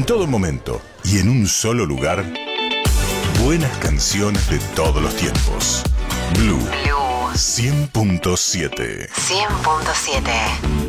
todo momento y en un solo lugar, buenas canciones de todos los tiempos. Blue 100.7. 100.7.